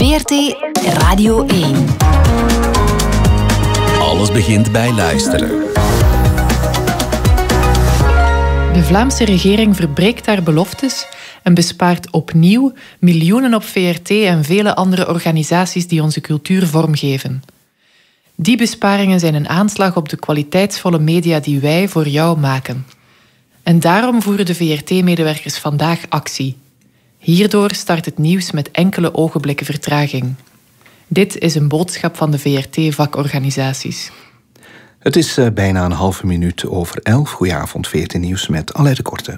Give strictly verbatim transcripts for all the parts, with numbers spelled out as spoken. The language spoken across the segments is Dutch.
V R T Radio één. Alles begint bij luisteren. De Vlaamse regering verbreekt haar beloftes en bespaart opnieuw miljoenen op V R T en vele andere organisaties die onze cultuur vormgeven. Die besparingen zijn een aanslag op de kwaliteitsvolle media die wij voor jou maken. En daarom voeren de V R T-medewerkers vandaag actie. Hierdoor start het nieuws met enkele ogenblikken vertraging. Dit is een boodschap van de V R T-vakorganisaties. Het is uh, bijna een halve minuut over elf. Goedenavond, V R T Nieuws met Alain de Korte.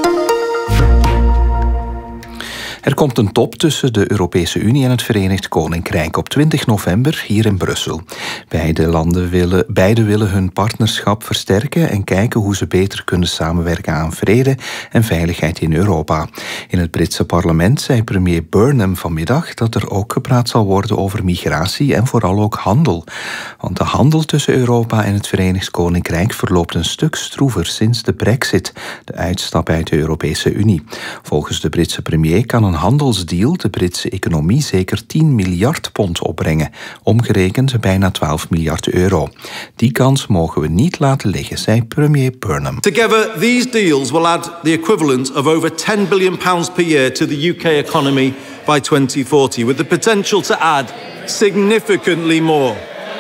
Er komt een top tussen de Europese Unie en het Verenigd Koninkrijk op twintig november hier in Brussel. Beide landen willen, beide willen hun partnerschap versterken en kijken hoe ze beter kunnen samenwerken aan vrede en veiligheid in Europa. In het Britse parlement zei premier Burnham vanmiddag dat er ook gepraat zal worden over migratie en vooral ook handel. Want de handel tussen Europa en het Verenigd Koninkrijk verloopt een stuk stroever sinds de Brexit, de uitstap uit de Europese Unie. Volgens de Britse premier kan een handelsdeal de Britse economie zeker tien miljard pond opbrengen, omgerekend bijna twaalf miljard euro. Die kans mogen we niet laten liggen, zei premier Burnham. Together, these deals will add the equivalent of over ten billion pounds per year to the U K economy by twenty forty, with the potential to add significantly more.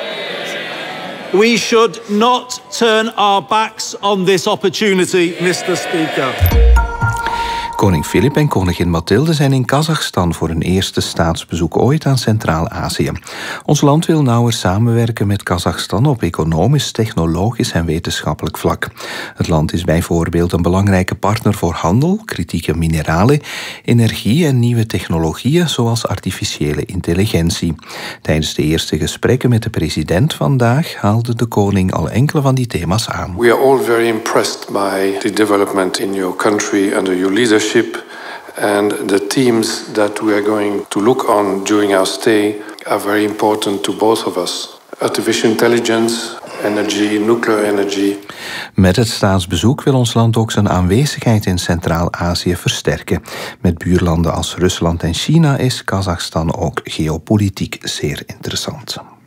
We should not turn our backs on this opportunity, Mister Speaker. Koning Filip en koningin Mathilde zijn in Kazachstan voor hun eerste staatsbezoek ooit aan Centraal-Azië. Ons land wil nauwer samenwerken met Kazachstan op economisch, technologisch en wetenschappelijk vlak. Het land is bijvoorbeeld een belangrijke partner voor handel, kritieke mineralen, energie en nieuwe technologieën zoals artificiële intelligentie. Tijdens de eerste gesprekken met de president vandaag haalde de koning al enkele van die thema's aan. We are all very impressed by the development in your country under your leadership. And the themes that we are going to look on during our stay are very important to both of us. Artificial intelligence, energy, nuclear energy. Met het staatsbezoek wil ons land ook zijn aanwezigheid in Centraal-Azië versterken. Met buurlanden als Rusland en China is Kazachstan ook geopolitiek zeer interessant.